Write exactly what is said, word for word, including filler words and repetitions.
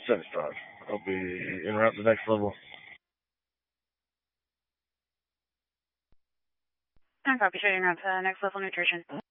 seventy-five. I'll be en route to the next level. I copy, showing up uh, next level nutrition.